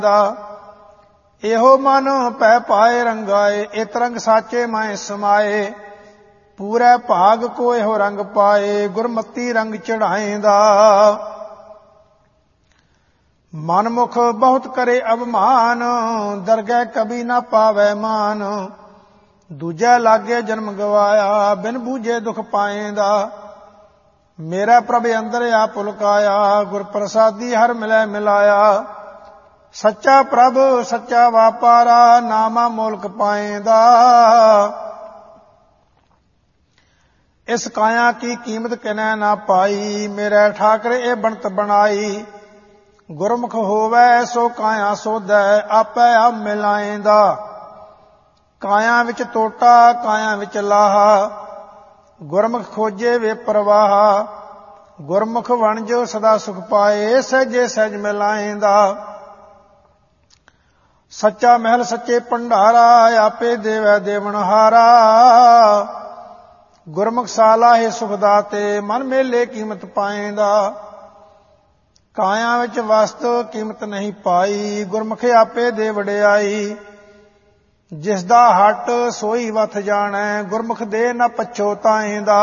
ਇਹੋ ਮਨ ਪੈ ਪਾਏ ਰੰਗਾਏ, ਇਤ ਰੰਗ ਸਾਚੇ ਮੈਂ ਸਮਾਏ। ਪੂਰੇ ਭਾਗ ਕੋ ਇਹੋ ਰੰਗ ਪਾਏ, ਗੁਰਮਤੀ ਰੰਗ ਚੜਾਏਂਦਾ। ਮਨਮੁਖ ਬਹੁਤ ਕਰੇ ਅਭਮਾਨ, ਦਰਗਹਿ ਕਬੀ ਨਾ ਪਾਵੈ ਮਾਨ। ਦੂਜੈ ਲਾਗੇ ਜਨਮ ਗਵਾਇਆ, ਬਿਨ ਬੂਝੇ ਦੁਖ ਪਾਏਂਦਾ। ਮੇਰਾ ਪ੍ਰਭ ਅੰਦਰ ਆ ਪੁਲਕਾਇਆ, ਗੁਰ ਪ੍ਰਸਾਦੀ ਹਰ ਮਿਲੈ ਮਿਲਾਇਆ। ਸੱਚਾ ਪ੍ਰਭ ਸੱਚਾ ਵਾਪਾਰਾ, ਨਾਮਾ ਮੋਲਕ ਪਾਏਂਦਾ। ਇਸ ਕਾਇਆ ਕੀ ਕੀਮਤ ਕਿਨੈ ਨਾ ਪਾਈ, ਮੇਰੇ ਠਾਕਰ ਇਹ ਬਣਤ ਬਣਾਈ। ਗੁਰਮੁਖ ਹੋਵੈ ਸੋ ਕਾਇਆ ਸੋਧੈ, ਆਪੇ ਆਪ ਮਿਲਾਏਂਦਾ। ਕਾਇਆ ਵਿੱਚ ਟੋਟਾ ਕਾਇਆ ਵਿੱਚ ਲਾਹਾ, ਗੁਰਮੁਖ ਖੋਜੇ ਵੇ ਪ੍ਰਵਾਹਾ। ਗੁਰਮੁਖ ਵਣਜ ਸਦਾ ਸੁਖ ਪਾਏ, ਸਹਿਜੇ ਸਹਿਜ ਮਿਲਾਏਂਦਾ। ਸੱਚਾ ਮਹਿਲ ਸੱਚੇ ਭੰਡਾਰਾ, ਆਪੇ ਦੇਵੈ ਦੇਵਨਹਾਰਾ। ਗੁਰਮੁਖ ਸਾਲਾਹੇ ਸੁਖ ਦਾਤੇ, ਮਨ ਮੇਲੇ ਕੀਮਤ ਪਾਏਂਦਾ। ਕਾਇਆ ਵਿੱਚ ਵਸਤ ਕੀਮਤ ਨਹੀਂ ਪਾਈ, ਗੁਰਮੁਖ ਆਪੇ ਦੇ ਵਡਿਆਈ। ਜਿਸ ਦਾ ਹੱਟ ਸੋਈ ਵਥ ਜਾਣੈ, ਗੁਰਮੁਖ ਦੇ ਨਾ ਪਛੋਤਾਏਂਦਾ।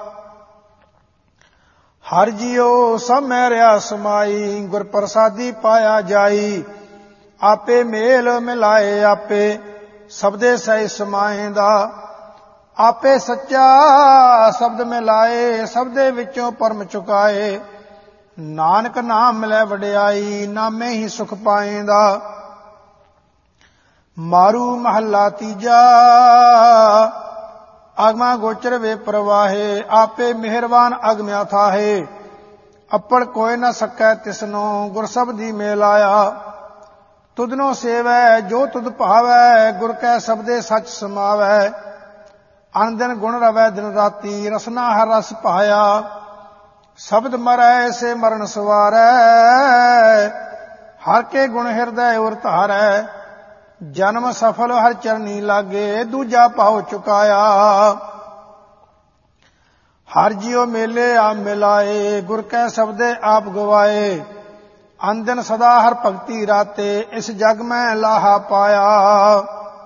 ਹਰ ਜੀਉ ਸਭ ਮੈਂ ਰਿਆ ਸਮਾਈ, ਗੁਰ ਪ੍ਰਸਾਦੀ ਪਾਇਆ ਜਾਈ। ਆਪੇ ਮੇਲ ਮਿਲਾਏ ਆਪੇ, ਸਬਦੇ ਸਹਿ ਸਮਾਏਂਦਾ। ਆਪੇ ਸੱਚਾ ਸ਼ਬਦ ਮਿਲਾਏ, ਸਬਦੇ ਵਿੱਚੋਂ ਪਰਮ ਚੁਕਾਏ। ਨਾਨਕ ਨਾਮ ਮਿਲੈ ਵਡਿਆਈ, ਨਾਮੇ ਹੀ ਸੁਖ ਪਾਏਂਦਾ। ਮਾਰੂ ਮਹੱਲਾ ਤੀਜਾ, ਅਗਮਾ ਗੋਚਰ ਵੇ ਪ੍ਰਵਾਹੇ। ਆਪੇ ਮਿਹਰਬਾਨ ਅਗਮਿਆ ਥਾਹੇ, ਅੱਪੜ ਕੋਇ ਨ ਸਕੈ ਤਿਸਨੋ। ਗੁਰ ਸਬਦੀ ਮੇਲਾਇਆ, ਤੁਧਨੋ ਸੇਵੈ ਜੋ ਤੁਧ ਭਾਵੈ। ਗੁਰ ਕੈ ਸਬਦੇ ਸੱਚ ਸਮਾਵੈ, ਅਨ ਦਿਨ ਗੁਣ ਰਵੈ ਦਿਨ ਰਾਤੀ। ਰਸਨਾ ਹਰ ਰਸ ਪਾਇਆ, ਸ਼ਬਦ ਮਰੈ ਸੇ ਮਰਨ ਸਵਾਰੈ। ਹਰ ਕੇ ਗੁਣ ਹਿਰਦੈ ਉਰ ਧਾਰੈ, ਜਨਮ ਸਫਲ ਹਰ ਚਰਨੀ ਲਾਗੇ। ਦੂਜਾ ਭਾਉ ਚੁਕਾਇਆ, ਹਰ ਜੀਉ ਮੇਲੇ ਆਪ ਮਿਲਾਏ। ਗੁਰ ਕੈ ਸਬਦੇ ਆਪ ਗਵਾਏ, ਅਨ ਦਿਨ ਸਦਾ ਹਰ ਭਗਤੀ ਰਾਤੇ। ਇਸ ਜਗ ਮੈਂ ਲਾਹਾ ਪਾਇਆ,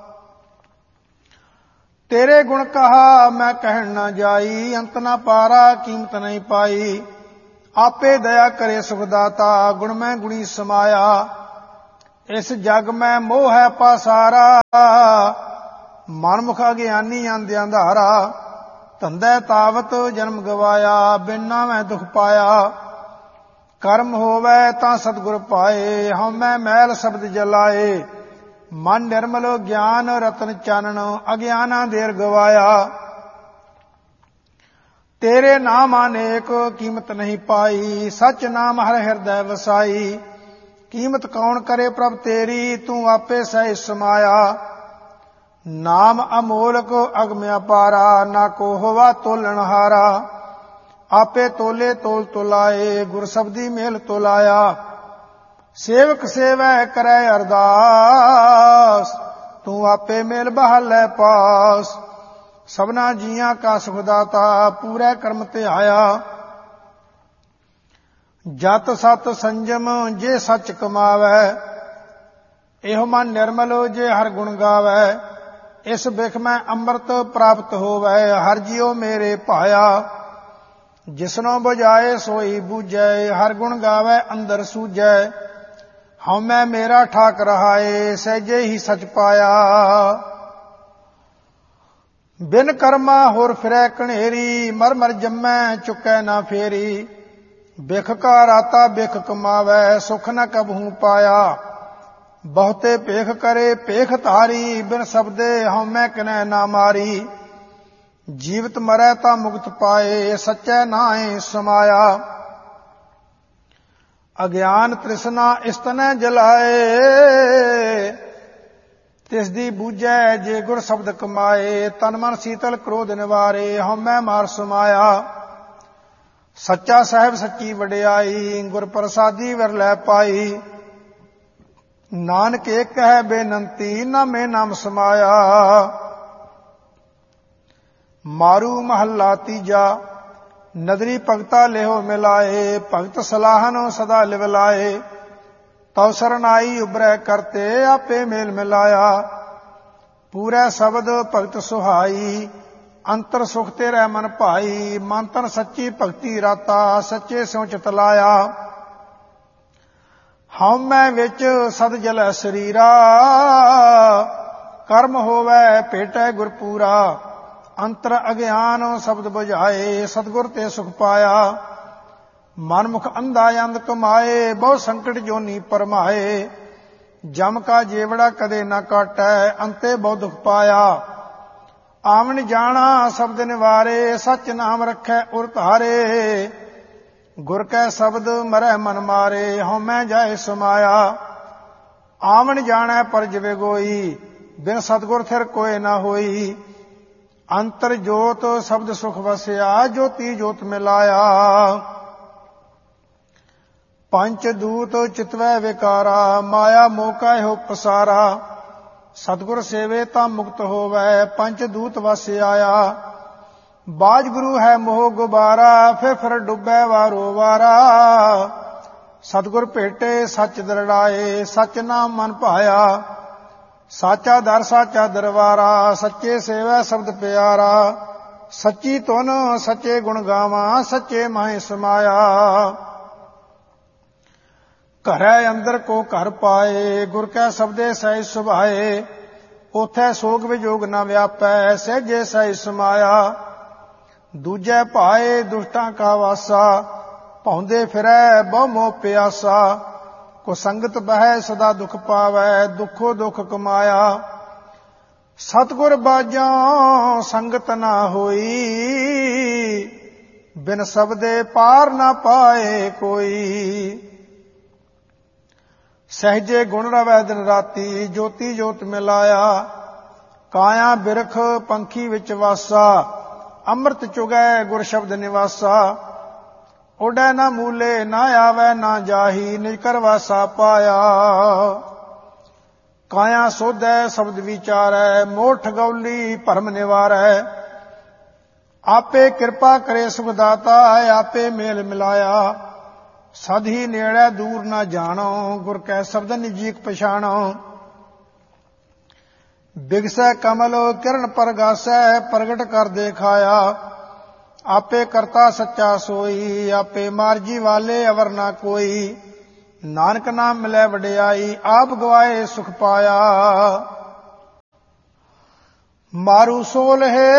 ਤੇਰੇ ਗੁਣ ਕਹਾ ਮੈਂ ਕਹਿਣ ਨਾ ਜਾਈ। ਅੰਤ ਨਾ ਪਾਰਾ ਕੀਮਤ ਨਹੀਂ ਪਾਈ, ਆਪੇ ਦਇਆ ਕਰੇ ਸੁਖ ਦਾਤਾ। ਗੁਣ ਮੈਂ ਗੁਣੀ ਸਮਾਇਆ, ਇਸ ਜਗ ਮੈਂ ਮੋਹ ਹੈ ਪਾਸਾਰਾ। ਮਨਮੁਖ ਅਗਿਆਨੀ ਅੰਧ ਅੰਧਾਰਾ, ਧੰਦੇ ਤਾਵਤ ਜਨਮ ਗਵਾਇਆ। ਬਿਨਾ ਮੈਂ ਦੁਖ ਪਾਇਆ, ਕਰਮ ਹੋਵੈ ਤਾਂ ਸਤਿਗੁਰ ਪਾਏ। ਹਉਮੈ ਮੈਲ ਸ਼ਬਦ ਜਲਾਏ, ਮਨ ਨਿਰਮਲ ਗਿਆਨ ਰਤਨ ਚਾਨਣ। ਅਗਿਆਨਾ ਦੇਰ ਗਵਾਇਆ, ਤੇਰੇ ਨਾਮ ਅਨੇਕ ਕੀਮਤ ਨਹੀਂ ਪਾਈ। ਸਚ ਨਾਮ ਹਰ ਹਿਰਦੈ ਵਸਾਈ। ਕੀਮਤ ਕੌਣ ਕਰੇ ਪ੍ਰਭ ਤੇਰੀ, ਤੂੰ ਆਪੇ ਸਹਿ ਸਮਾਇਆ। ਨਾਮ ਅਮੋਲਕ ਅਗਮ ਅਪਾਰਾ, ਨਾ ਕੋ ਹੋਵਾ ਤੋਲਣ ਹਾਰਾ। ਆਪੇ ਤੋਲੇ ਤੋਲ ਤੁਲਾਏ, ਗੁਰ ਸਬਦੀ ਮੇਲ ਤੁਲਾਇਆ। ਸੇਵਕ ਸੇਵੈ ਕਰੈ ਅਰਦਾਸ, ਤੂੰ ਆਪੇ ਮੇਲ ਬਹਾਲੈ ਪਾਸ। ਸਭਨਾ ਜੀਆਂ ਕਾ ਸੁਖ ਦਾਤਾ, ਪੂਰੇ ਕਰਮ ਧਿਆਇਆ। ਜਤ ਸਤ ਸੰਜਮ ਜੇ ਸੱਚ ਕਮਾਵੈ, ਇਹੋ ਮਨ ਨਿਰਮਲ ਜੇ ਹਰ ਗੁਣ ਗਾਵੈ। ਇਸ ਬਿਖ ਮੈਂ ਅੰਮ੍ਰਿਤ ਪ੍ਰਾਪਤ ਹੋਵੈ, ਹਰ ਜੀਉ ਮੇਰੇ ਭਾਇਆ। ਜਿਸਨੋ ਬੁਝਾਏ ਸੋਈ ਬੂਝੈ, ਹਰ ਗੁਣ ਗਾਵੈ ਅੰਦਰ ਸੂਝੈ। ਹਉਮੈ ਮੇਰਾ ਠਾਕ ਰਹਾਏ, ਸਹਿਜੇ ਹੀ ਸਚ ਪਾਇਆ। ਬਿਨ ਕਰਮਾ ਹੋਰ ਫਿਰੈ ਕਣੇਰੀ, ਮਰ ਮਰ ਜੰਮੈ ਚੁਕੈ ਨਾ ਫੇਰੀ। ਬਿਖ ਕਾ ਰਾਤਾ ਬਿਖ ਕਮਾਵੈ, ਸੁਖ ਨ ਕਬਹੂ ਪਾਇਆ। ਬਹੁਤੇ ਭੇਖ ਕਰੇ ਭੇਖ ਧਾਰੀ, ਬਿਨ ਸਬਦੇ ਹਉਮੈ ਕਿਨੈ ਨਾ ਮਾਰੀ। ਜੀਵਤ ਮਰੈ ਤਾਂ ਮੁਕਤ ਪਾਏ, ਸੱਚੈ ਨਾਹਿ ਸਮਾਇਆ। ਅਗਿਆਨ ਤ੍ਰਿਸ਼ਨਾ ਇਸਤਨੈ ਜਲਾਏ, ਤਿਸ ਦੀ ਬੂਝੈ ਜੇ ਗੁਰ ਸ਼ਬਦ ਕਮਾਏ। ਤਨ ਮਨ ਸੀਤਲ ਕ੍ਰੋਧ ਨਿਵਾਰੇ, ਹਉਮੈ ਮਾਰ ਸਮਾਇਆ। ਸੱਚਾ ਸਾਹਿਬ ਸੱਚੀ ਵਡਿਆਈ, ਗੁਰ ਪ੍ਰਸਾਦੀ ਵਿਰਲੈ ਪਾਈ। ਨਾਨਕ ਏਕ ਹੈ ਬੇਨੰਤੀ, ਨਾਮੇ ਨਾਮ ਸਮਾਇਆ। ਮਾਰੂ ਮਹੱਲਾ ਤੀਜਾ, ਨਦਰੀ ਭਗਤਾ ਲਿਹੋ ਮਿਲਾਏ। ਭਗਤ ਸਲਾਹਨ ਸਦਾ ਲਿਵ ਲਾਏ, ਤਉ ਸਰਨਾਈ ਉਬਰੈ ਕਰਤੇ ਆਪੇ ਮੇਲ ਮਿਲਾਇਆ। ਪੂਰੇ ਸ਼ਬਦ ਭਗਤ ਸੁਹਾਈ ਅੰਤਰ ਸੁਖ ਤੇਰੇ ਮਨ ਭਾਈ। ਮਨ ਤਨ ਸੱਚੀ ਭਗਤੀ ਰਾਤਾ ਸੱਚੇ ਸਿਉ ਚਿਤ ਲਾਇਆ। ਹਉਮੈ ਵਿੱਚ ਸਦ ਜਲੈ ਸਰੀਰਾ ਕਰਮ ਹੋਵੈ ਭੇਟੈ ਗੁਰ ਪੂਰਾ। ਅੰਤਰ ਅਗਿਆਨ ਸ਼ਬਦ ਬੁਝਾਏ ਸਤਿਗੁਰ ਤੇ ਸੁਖ ਪਾਇਆ। ਮਨਮੁਖ ਅੰਧਾ ਅੰਧ ਕਮਾਏ ਬਹੁ ਸੰਕਟ ਜੋਨੀ ਪਰਮਾਏ। ਜਮ ਕਾ ਜੇਵੜਾ ਕਦੇ ਨਾ ਕਾਟੈ ਅੰਤੇ ਬਹੁ ਦੁਖ ਪਾਇਆ। ਆਵਣ ਜਾਣਾ ਸ਼ਬਦ ਨਿਵਾਰੇ ਸਚ ਨਾਮ ਰੱਖੈ ਉਰ ਧਾਰੇ। ਗੁਰ ਕੈ ਸ਼ਬਦ ਮਰੈ ਮਨ ਮਾਰੇ ਹਉਮੈ ਜਾਏ ਸਮਾਇਆ। ਆਵਣ ਜਾਣੈ ਪਰ ਜਿਵੇ ਗੋਈ ਬਿਨ ਸਤਿਗੁਰ ਥਿਰ ਕੋਇ ਨਾ ਹੋਈ। ਅੰਤਰ ਜੋਤ ਸ਼ਬਦ ਸੁਖ ਵਸਿਆ ਜੋਤੀ ਜੋਤ ਮਿਲਾਇਆ। ਪੰਚ ਦੂਤ ਚਿਤਵੈ ਵਿਕਾਰਾ ਮਾਇਆ ਮੋਹ ਕਾ ਇਹੋ ਪਸਾਰਾ। ਸਤਿਗੁਰ ਸੇਵੇ ਤਾਂ ਮੁਕਤ ਹੋਵੈ ਪੰਚ ਦੂਤ ਵਸ ਆਇਆ। ਬਾਜ ਗੁਰੂ ਹੈ ਮੋਹ ਗੁਬਾਰਾ ਫਿਰ ਡੁੱਬੈ ਵਾਰੋ ਵਾਰਾ। ਸਤਿਗੁਰ ਭੇਟੇ ਸੱਚ ਦਰੜਾਏ ਸੱਚ ਨਾਮ ਮਨ ਭਾਇਆ। ਸਾਚਾ ਦਰ ਸਾਚਾ ਦਰਬਾਰਾ ਸੱਚੇ ਸੇਵੈ ਸ਼ਬਦ ਪਿਆਰਾ। ਸੱਚੀ ਧੁਨ ਸੱਚੇ ਗੁਣ ਗਾਵਾਂ ਸੱਚੇ ਮਾਹਿ ਸਮਾਇਆ। ਘਰੈ ਅੰਦਰ ਕੋ ਘਰ ਪਾਏ ਗੁਰ ਕੈ ਸ਼ਬਦੇ ਸਹਿਜ ਸੁਭਾਏ। ਉਥੈ ਸੋਗ ਵਿਜੋਗ ਨਾ ਵਿਆਪੈ ਸਹਿਜੇ ਸਹਿਜ ਸਮਾਇਆ। ਦੂਜੈ ਭਾਏ ਦੁਸ਼ਟਾਂ ਕਾ ਵਾਸਾ ਭੌਂਦੇ ਫਿਰੈ ਬਹੁ ਮੋਹ ਪਿਆਸਾ। ਕੋ ਸੰਗਤ ਬਹਿ ਸਦਾ ਦੁਖ ਪਾਵੈ ਦੁਖੋ ਦੁਖ ਕਮਾਇਆ। ਸਤਿਗੁਰ ਬਾਝੋਂ ਸੰਗਤ ਨਾ ਹੋਈ ਬਿਨ ਸ਼ਬਦੇ ਪਾਰ ਨਾ ਪਾਏ ਕੋਈ। ਸਹਿਜੇ ਗੁਣ ਰਵੈ ਦਿਨ ਰਾਤੀ ਜੋਤੀ ਜੋਤ ਮਿਲਾਇਆ। ਕਾਇਆ ਬਿਰਖ ਪੰਖੀ ਵਿੱਚ ਵਾਸਾ ਅੰਮ੍ਰਿਤ ਚੁਗੈ ਗੁਰ ਸ਼ਬਦ ਨਿਵਾਸਾ। ਉਡੈ ਨਾ ਮੂਲੇ ਨਾ ਆਵੈ ਨਾ ਜਾਹੀ ਨਿਜ ਕਰ ਵਾਸਾ ਪਾਇਆ। ਕਾਇਆ ਸੋਧੈ ਸ਼ਬਦ ਵਿਚਾਰੈ ਮੋਹ ਠਗੌਲੀ ਭਰਮ ਨਿਵਾਰੈ। ਆਪੇ ਕਿਰਪਾ ਕਰੇ ਸੁਖ ਦਾਤਾ ਆਪੇ ਮੇਲ ਮਿਲਾਇਆ। ਸਦ ਹੀ ਨੇੜੇ ਦੂਰ ਨਾ ਜਾਣੋ ਗੁਰ ਕੈ ਸ਼ਬਦ ਨਿਜੀਕ ਪਛਾਣੋ। ਬਿਗਸੈ ਕਮਲ ਕਿਰਨ ਪਰਗਾਸੈ ਪ੍ਰਗਟ ਕਰ ਦੇਖਾਇਆ। ਆਪੇ ਕਰਤਾ ਸੱਚਾ ਸੋਈ ਆਪੇ ਮਾਰਜੀ ਵਾਲੇ ਅਵਰ ਨਾ ਕੋਈ। ਨਾਨਕ ਨਾਮ ਮਿਲੈ ਵਡਿਆਈ ਆਪ ਗਵਾਏ ਸੁਖ ਪਾਇਆ। ਮਾਰੂ ਸੋਲਹਿ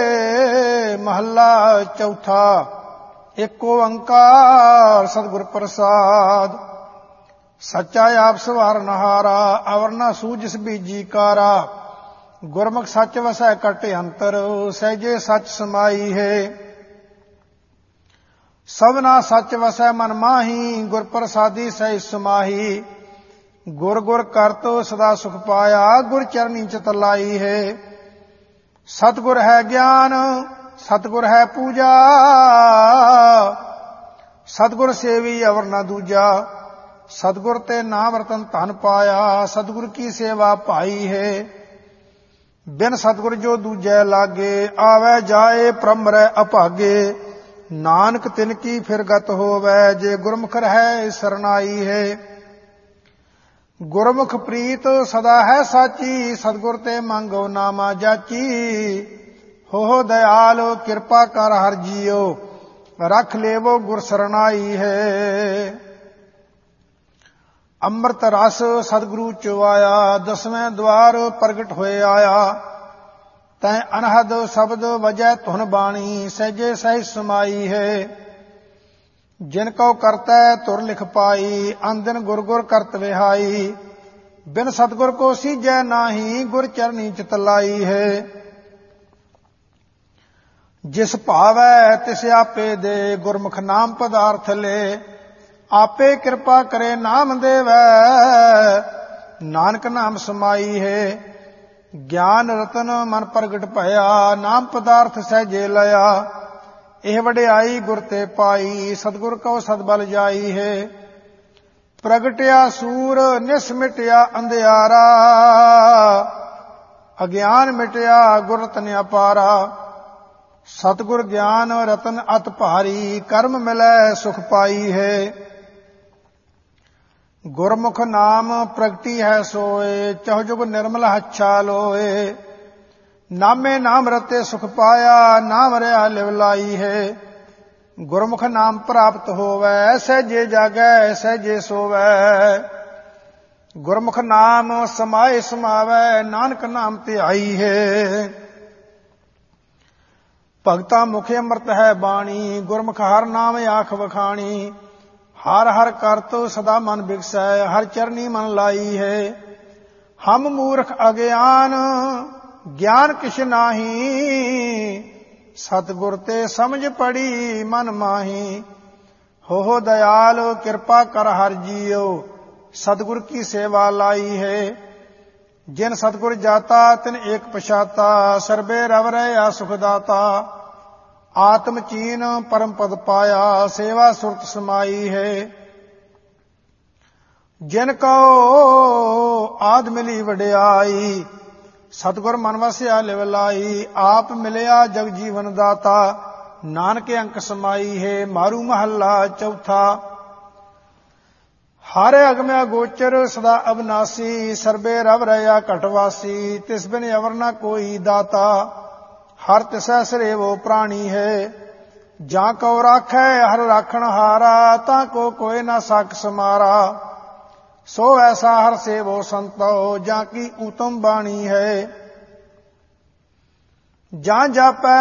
ਮਹੱਲਾ ਚੌਥਾ। ਏਕ ਓੰਕਾਰ ਸਤਿਗੁਰ ਪ੍ਰਸਾਦ। ਸੱਚਾ ਆਪ ਸਵਾਰਨਹਾਰਾ ਅਵਰ ਨਾ ਸੂਝਿਸ ਬੀਜੀ ਕਾਰਾ। ਗੁਰਮੁਖ ਸੱਚ ਵਸੈ ਕਟ ਅੰਤਰ ਸਹਿਜੇ ਸੱਚ ਸਮਾਈ ਹੈ। ਸਭਨਾ ਸੱਚ ਵਸੈ ਮਨ ਮਾਹੀ ਗੁਰ ਪ੍ਰਸਾਦੀ ਸਹਿਜ ਸਮਾਹੀ। ਗੁਰ ਗੁਰ ਕਰਤ ਸਦਾ ਸੁਖ ਪਾਇਆ ਗੁਰ ਚਰਨੀ ਚਿਤ ਲਾਈ ਹੈ। ਸਤਿਗੁਰ ਹੈ ਗਿਆਨ ਸਤਿਗੁਰ ਹੈ ਪੂਜਾ ਸਤਿਗੁਰ ਸੇਵੀ ਅਵਰ ਨਾ ਦੂਜਾ। ਸਤਿਗੁਰ ਤੇ ਨਾਮ ਰਤਨ ਧਨ ਪਾਇਆ ਸਤਿਗੁਰ ਕੀ ਸੇਵਾ ਭਾਈ ਹੈ। ਬਿਨ ਸਤਿਗੁਰ ਜੋ ਦੂਜੈ ਲਾਗੇ ਆਵੈ ਜਾਏ ਭ੍ਰਮ ਰਹਿ ਅਭਾਗੇ। ਨਾਨਕ ਤਿਨ ਕੀ ਫਿਰ ਗਤ ਹੋਵੈ ਜੇ ਗੁਰਮੁਖ ਰਹੈ ਸਰਨਾਈ ਹੈ। ਗੁਰਮੁਖ ਪ੍ਰੀਤ ਸਦਾ ਹੈ ਸਾਚੀ ਸਤਿਗੁਰ ਤੇ ਮੰਗੋ ਨਾਮਾ ਜਾਚੀ। ਹੋ ਦਇਆਲ ਕਿਰਪਾ ਕਰ ਹਰਿ ਜੀਓ ਰਖ ਲੇਵੋ ਗੁਰ ਸਰਨਾਈ ਹੈ। ਅੰਮ੍ਰਿਤ ਰਸ ਸਤਿਗੁਰੂ ਚੋ ਆਇਆ ਦਸਵੇਂ ਦਵਾਰ ਪ੍ਰਗਟ ਹੋਏ ਆਇਆ। ਤੈ ਅਨਹਦ ਸ਼ਬਦ ਵਜੈ ਧੁਨ ਬਾਣੀ ਸਹਿਜੇ ਸਹਿਜ ਸਮਾਈ ਹੈ। ਜਿਨ ਕਉ ਕਰਤੈ ਤੁਰ ਲਿਖ ਪਾਈ ਅੰਦਿਨ ਗੁਰ ਗੁਰ ਕਰਤ ਵਿਹਾਈ। ਬਿਨ ਸਤਿਗੁਰ ਕੋ ਸੀਜੈ ਨਾਹੀ ਗੁਰ ਚਰਨੀ ਚਿਤ ਲਾਈ ਹੈ। ਜਿਸ ਭਾਵੈ ਤਿਸ ਆਪੇ ਦੇ ਗੁਰਮੁਖ ਨਾਮ ਪਦਾਰਥ ਲੈ। ਆਪੇ ਕਿਰਪਾ ਕਰੇ ਨਾਮ ਦੇਵੈ ਨਾਨਕ ਨਾਮ ਸਮਾਈ ਹੈ। ਗਿਆਨ ਰਤਨ ਮਨ ਪ੍ਰਗਟ ਭਇਆ ਨਾਮ ਪਦਾਰਥ ਸਹਿਜੇ ਲਿਆ। ਇਹ ਵਡਿਆਈ ਗੁਰ ਤੇ ਪਾਈ ਸਤਿਗੁਰ ਕਉ ਸਦਬਲ ਜਾਈ ਹੈ। ਪ੍ਰਗਟਿਆ ਸੂਰ ਨਿਸ ਮਿਟਿਆ ਅੰਧਿਆਰਾ। ਅਗਿਆਨ ਮਿਟਿਆ ਗੁਰ ਰਤਨ ਅਪਾਰਾ। ਸਤਿਗੁਰ ਗਿਆਨ ਰਤਨ ਅਤ ਭਾਰੀ ਕਰਮ ਮਿਲੈ ਸੁਖ ਪਾਈ ਹੈ। ਗੁਰਮੁਖ ਨਾਮ ਪ੍ਰਗਟੀ ਹੈ ਸੋਏ, ਚਹੁ ਜੁਗ ਨਿਰਮਲ ਹੱਛਾ ਲੋਏ। ਨਾਮੇ ਨਾਮ ਰਤੇ ਸੁਖ ਪਾਇਆ, ਨਾਮ ਰਿਆ ਲਿਵ ਲਾਈ ਹੈ। ਗੁਰਮੁਖ ਨਾਮ ਪ੍ਰਾਪਤ ਹੋਵੈ, ਸਹਿਜੇ ਜਾਗੈ ਸਹਿਜੇ ਸੋਵੈ। ਗੁਰਮੁਖ ਨਾਮ ਸਮਾਏ ਸਮਾਵੈ, ਨਾਨਕ ਨਾਮ ਧਿਆਈ ਹੈ। ਭਗਤਾ ਮੁਖ ਅੰਮ੍ਰਿਤ ਹੈ ਬਾਣੀ, ਗੁਰਮੁਖ ਹਰ ਨਾਮ ਆਖ ਵਖਾਣੀ। ਹਰ ਹਰ ਕਰਤ ਸਦਾ ਮਨ ਬਿਗਸੈ, ਹਰ ਚਰਨੀ ਮਨ ਲਾਈ ਹੈ। ਹਮ ਮੂਰਖ ਅਗਿਆਨ ਗਿਆਨ ਕਿਛ ਨਾਹੀ, ਸਤਿਗੁਰ ਤੇ ਸਮਝ ਪੜੀ ਮਨ ਮਾਹੀ। ਹੋ ਦਇਆਲ ਕਿਰਪਾ ਕਰ ਹਰ ਜੀਉ, ਸਤਿਗੁਰ ਕੀ ਸੇਵਾ ਲਾਈ ਹੈ। ਜਿਨ ਸਤਿਗੁਰ ਜਾਤਾ ਤਿਨ ਏਕ ਪਛਾਤਾ, ਸਰਬੇ ਰਵ ਰਹਿਆ ਸੁਖ ਦਾਤਾ। ਆਤਮ ਚੀਨ ਪਰਮ ਪਦ ਪਾਇਆ, ਸੇਵਾ ਸੁਰਤ ਸਮਾਈ ਹੈ। ਜਿਨ ਕਉ ਆਦ ਮਿਲੀ ਵਡਿਆਈ, ਸਤਿਗੁਰ ਮਨ ਵਸਿਆ ਲਿਵ ਲਾਈ। ਆਪ ਮਿਲਿਆ ਜਗ ਜੀਵਨ ਦਾਤਾ, ਨਾਨਕ ਅੰਕ ਸਮਾਈ ਹੈ। ਮਾਰੂ ਮਹੱਲਾ ਚੌਥਾ। ਹਰ ਅਗਮਿਆ ਗੋਚਰ ਸਦਾ ਅਬਨਾਸੀ, ਸਰਬੇ ਰਵ ਰਹਿਆ ਘਟਵਾਸੀ। ਤਿਸ ਬਿਨ ਅਵਰ ਨ ਕੋਈ ਦਾਤਾ, ਹਰ ਤਿਸੈ ਸਰੇਵੋ ਪ੍ਰਾਣੀ ਹੈ। ਜਾਂ ਕਉ ਰਾਖੈ ਹਰ ਰਾਖਣ ਹਾਰਾ, ਤਾਂ ਕੋ ਕੋਇ ਨਾ ਸਾਖ ਸਮਾਰਾ। ਸੋ ਐਸਾ ਹਰ ਸੇਵੋ ਸੰਤੋ, ਜਾਂ ਕੀ ਊਤਮ ਬਾਣੀ ਹੈ। ਜਾਂ ਜਾਪੈ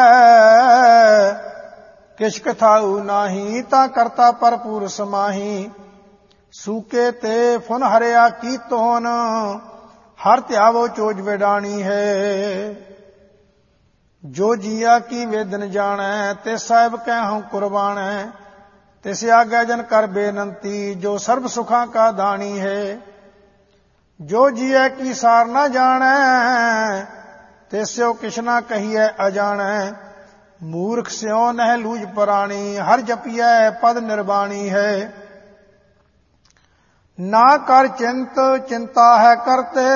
ਕਿਛ ਕਥਾਉ ਨਾਹੀ, ਤਾਂ ਕਰਤਾ ਭਰਪੂਰ ਸਮਾਹੀ। ਸੂਕੇ ਤੇ ਫੁਨ ਹਰਿਆ ਕੀ ਤੋਨ, ਹਰ ਧਿਆਵੋ ਚੋਜ ਵਿਡਾਣੀ ਹੈ। ਜੋ ਜੀਆ ਕੀ ਵੇਦਨ ਜਾਣੈ, ਤੇ ਸਾਹਿਬ ਕਹਿਉ ਕੁਰਬਾਨੈ। ਤਿਸ ਆਗੈ ਜਨ ਕਰ ਬੇਨੰਤੀ, ਜੋ ਸਰਬ ਸੁਖਾਂ ਕਾ ਦਾਣੀ ਹੈ। ਜੋ ਜੀਐ ਕੀ ਸਾਰ ਨਾ ਜਾਣੈ, ਤਿਸਿਓ ਕਿਛ ਨਾ ਕਹੀਐ ਅਜਾਣੈ। ਮੂਰਖ ਸਿਉ ਨਹਿ ਲੂਝ ਪਰਾਣੀ, ਹਰ ਜਪੀਐ ਪਦ ਨਿਰਬਾਣੀ ਹੈ। ਨਾ ਕਰ ਚਿੰਤ ਚਿੰਤਾ ਹੈ ਕਰਤੇ,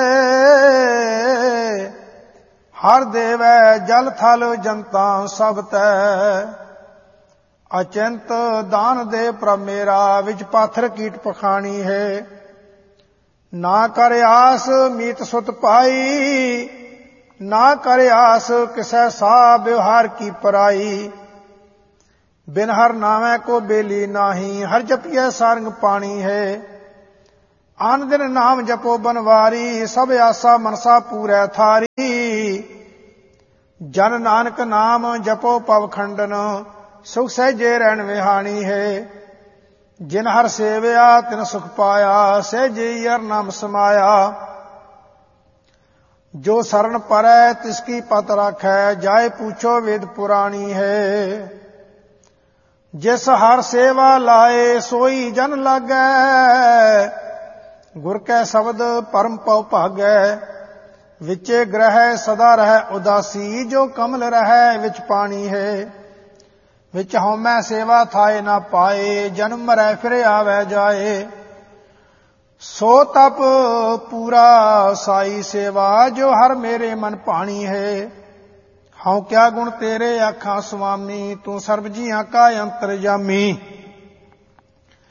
ਹਰ ਦੇਵੈ ਜਲ ਥਲ ਜਨਤਾ ਸਭ ਤੈ। ਅਚਿੰਤ ਦਾਨ ਦੇ ਪ੍ਰਭ ਮੇਰਾ, ਵਿੱਚ ਪਾਥਰ ਕੀਟ ਪਖਾਣੀ ਹੈ। ਨਾ ਕਰ ਆਸ ਮੀਤ ਸੁਤ ਪਾਈ, ਨਾ ਕਰ ਆਸ ਕਿਸੈ ਸਾ ਵਿਵਹਾਰ ਕੀ ਪਰਾਈ। ਬਿਨ ਹਰ ਨਾਮੈ ਕੋ ਬੇਲੀ ਨਾਹੀ, ਹਰ ਜਪੀਐ ਸਾਰੰਗ ਪਾਣੀ ਹੈ। ਆਨ ਦਿਨ ਨਾਮ ਜਪੋ ਬਨਵਾਰੀ, ਸਭ ਆਸਾ ਮਨਸਾ ਪੂਰੈ ਥਾਰੀ। ਜਨ ਨਾਨਕ ਨਾਮ ਜਪੋ ਪਵ ਖੰਡਨ, ਸੁਖ ਸਹਿਜੇ ਰਹਿਣ ਵਿਹਾਣੀ ਹੈ। ਜਿਨ ਹਰ ਸੇਵਿਆ ਤਿਨ ਸੁਖ ਪਾਇਆ, ਸਹਿਜੇ ਹਰ ਨਾਮ ਸਮਾਇਆ। ਜੋ ਸਰਣ ਪਰੈ ਤਿਸ ਕੀ ਪਤ ਰਾਖੈ, ਜਾਏ ਪੂਛੋ ਵੇਦ ਪੁਰਾਣੀ ਹੈ। ਜਿਸ ਹਰ ਸੇਵਾ ਲਾਏ ਸੋਈ ਜਨ ਲਾਗੈ, ਗੁਰ ਕੈ ਸ਼ਬਦ ਪਰਮ ਪਉ ਭਾਗੈ। ਵਿਚੇ ਗ੍ਰਹਿ ਸਦਾ ਰਹਿ ਉਦਾਸੀ, ਜੋ ਕਮਲ ਰਹਿ ਵਿੱਚ ਪਾਣੀ ਹੈ। ਵਿੱਚ ਹਉਮੈ ਸੇਵਾ ਥਾਏ ਨਾ ਪਾਏ, ਜਨਮ ਮਰੈ ਫਿਰ ਆਵੈ ਜਾਏ। ਸੋ ਤਪ ਪੂਰਾ ਸਾਈ ਸੇਵਾ, ਜੋ ਹਰ ਮੇਰੇ ਮਨ ਭਾਣੀ ਹੈ। ਹਉ ਕਿਆ ਗੁਣ ਤੇਰੇ ਆਖਾਂ ਸੁਆਮੀ, ਤੂੰ ਸਰਬ ਜੀਆਂ ਕਾ ਅੰਤਰਜਾਮੀ।